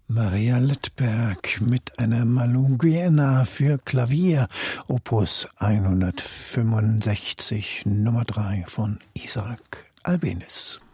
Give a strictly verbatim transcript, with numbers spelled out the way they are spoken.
Maria Littberg mit einer Malunguena für Klavier, Opus hundertfünfundsechzig, Nummer drei von Isaac Albéniz.